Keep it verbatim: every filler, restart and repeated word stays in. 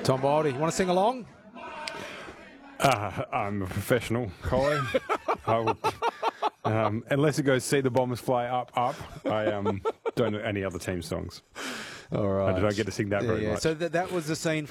Tom Wilde, you want to sing along? Uh, I'm a professional, Colin. I would, um, unless it goes "See the Bombers Fly Up, Up," I um, don't know any other team songs. All right. I don't get to sing that very yeah. much. So th- that was the scene.